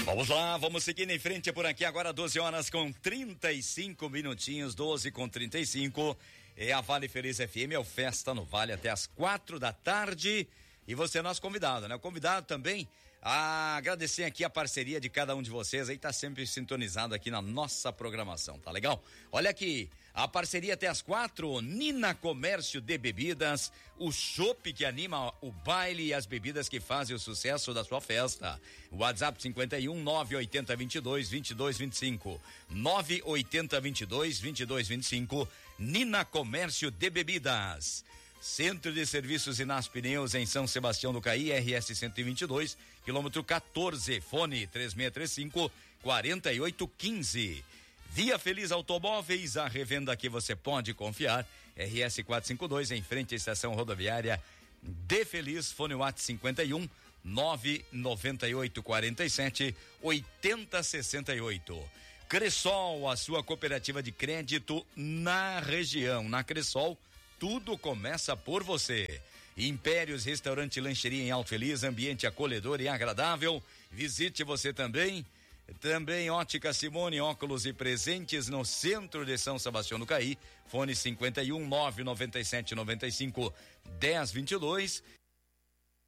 Vamos lá, vamos seguindo em frente por aqui agora, 12 horas com 35 minutinhos, 12 com 35. É a Vale Feliz FM, é o Festa no Vale até as 4 da tarde. E você é nosso convidado, né? O convidado também a agradecer aqui a parceria de cada um de vocês aí, tá sempre sintonizado aqui na nossa programação, tá legal? Olha aqui, a parceria até as 4, Nina Comércio de Bebidas, o chopp que anima o baile e as bebidas que fazem o sucesso da sua festa. WhatsApp 51 980 22 22 25 980 22 22 25. Nina Comércio de Bebidas. Centro de Serviços Inas Pneus em São Sebastião do Caí, RS 122, quilômetro 14, fone 3635-4815. Via Feliz Automóveis, a revenda que você pode confiar, RS 452, em frente à estação rodoviária de Feliz, fone WhatsApp 51 99847 8068. Cressol, a sua cooperativa de crédito na região. Na Cressol, tudo começa por você. Impérios Restaurante e Lancheria em Alto Feliz, ambiente acolhedor e agradável. Visite você também. Também Ótica Simone, óculos e presentes no centro de São Sebastião do Caí. Fone 51 997 95 1022.